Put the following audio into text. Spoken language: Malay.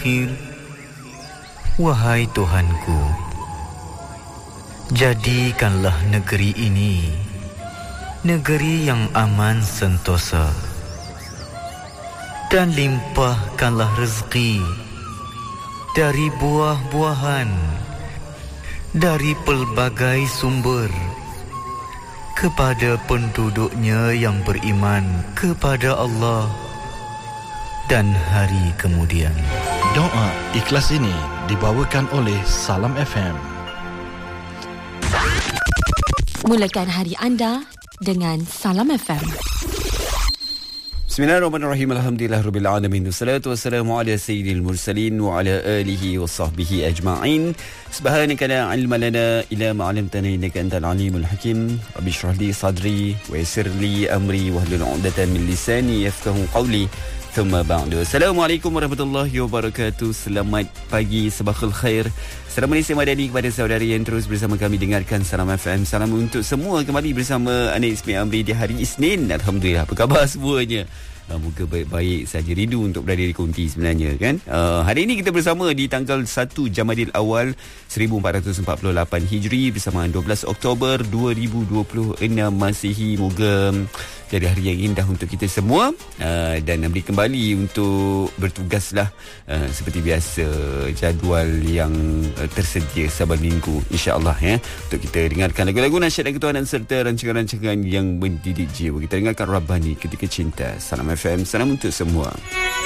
Wahai Tuhanku, jadikanlah negeri ini negeri yang aman sentosa, dan limpahkanlah rezeki dari buah-buahan, dari pelbagai sumber, kepada penduduknya yang beriman kepada Allah dan hari kemudian. Doa ikhlas ini dibawakan oleh Salam FM. Mulakan hari anda dengan Salam FM. Bismillahirrahmanirrahim. Alhamdulillahirabbil alamin. Wassalatu wassalamu ala sayyidil mursalin wa ala alihi wa sahbihi ajma'in. Subhanaka la ilma lana illa ma 'allamtana innaka antal alimul hakim. Rabbi shrah li sadri wa yassir li amri wahlul 'uqdatam min lisani yafqahu qawli. Thumma ba'du. Assalamualaikum warahmatullahi wabarakatuh. Selamat pagi, sabahul khair. Salam Malaysia Madani kepada saudari yang terus bersama kami dengarkan Salam FM. Salam untuk semua, kembali bersama Ana Ismail Amri di hari Isnin. Alhamdulillah, apa khabar semuanya? Moga baik-baik saja. Rindu untuk berada di konti sebenarnya kan. Hari ini kita bersama di tanggal 1 Jamadil Awal 1448 Hijri bersama 12 Oktober 2026 Masihi. Moga jadi hari yang indah untuk kita semua, dan Amri kembali untuk bertugaslah seperti biasa, jadual yang tersedia saban minggu insya-Allah ya, untuk kita dengarkan lagu-lagu nasyid dan ketuhanan serta rancangan-rancangan yang mendidik jiwa. Kita dengarkan Rabbani, Ketika Cinta. Salam FM, salam untuk semua.